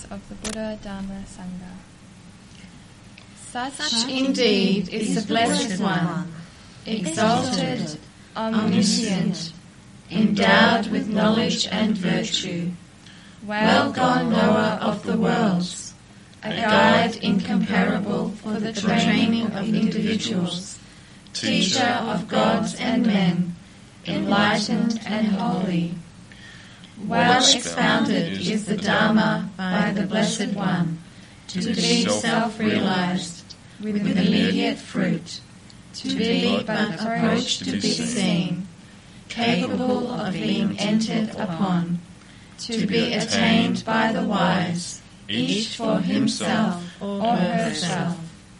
of the Buddha, Dharma, Sangha. Such indeed is the Blessed One, exalted, omniscient, endowed with knowledge and virtue, well-gone knower of the worlds, a guide incomparable for the training of individuals, teacher of gods and men, enlightened and holy. Well expounded is the Dharma by the Blessed One, to be self-realized, with immediate fruit, to be but approached to be seen, capable of being entered upon, to be attained by the wise, each for himself or herself.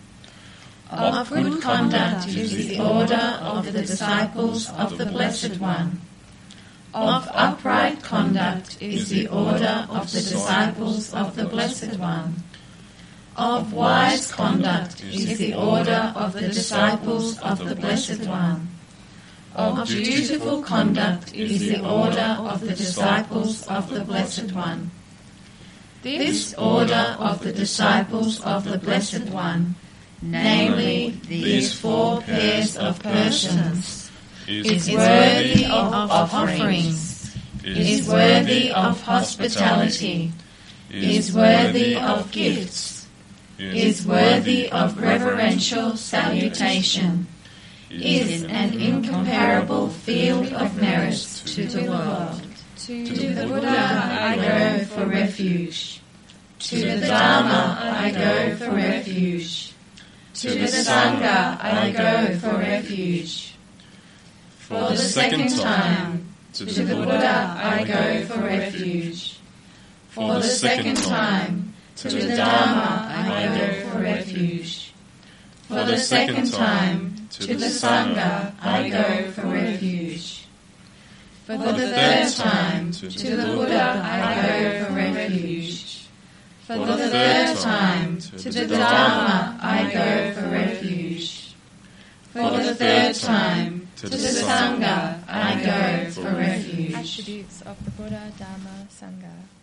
Of good conduct is the order of the disciples of the Blessed One. Of upright conduct is the order of the disciples of the Blessed One. Of wise conduct is the order of the disciples of the Blessed One. Of dutiful conduct is the order of the disciples of the Blessed One. This order of the disciples of the Blessed One, namely these four pairs of persons, is worthy of offerings, is worthy of hospitality, is worthy of gifts, is worthy of reverential salutation, is an incomparable field of merit to the world. To the Buddha I go for refuge. To the Dharma I go for refuge. To the Sangha I go for refuge. For the second time, to the Buddha I go for refuge. For the second time, to the Dharma I go for refuge. For the second time, to the Sangha I go for refuge. For the third time, to the Buddha I go for refuge. For the third time, to the Dharma I go for refuge. For the third time, to the Sangha I go for refuge. Attributes of the Buddha, Dharma, Sangha.